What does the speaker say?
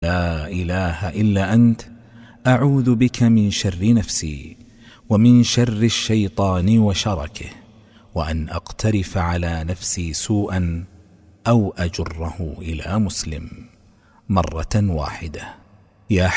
لا إله إلا أنت أعوذ بك من شر نفسي ومن شر الشيطان وشركه، وأن أقترف على نفسي سوءا أو أجره إلى مسلم مرة واحدة. يا